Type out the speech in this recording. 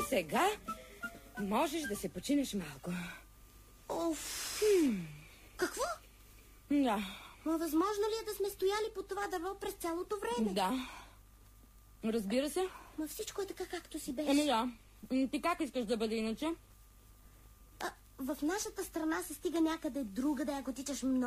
сега можеш да се починеш малко. Оф! Какво? Да. Възможно ли е да сме стояли по това дърво през цялото време? Да. Разбира се. Но всичко е така, както си беше. Да. Ти как искаш да бъде иначе? В нашата страна се стига някъде другаде, ако тичаш много.